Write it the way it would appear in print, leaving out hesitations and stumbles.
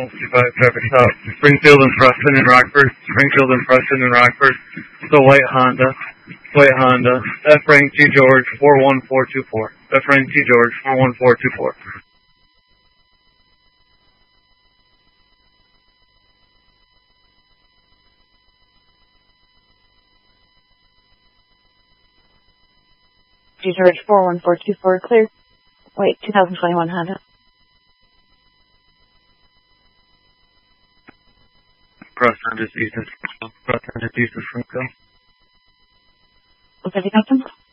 traffic stop. Springfield and Preston and Rockford. Springfield and Preston and Rockford. The white Honda. F. Frank G. George 41424. F. Frank G. George 41424. G. George 41424 clear. Wait, 2021 Honda. Cross Honda east of Springfield. Was that the captain?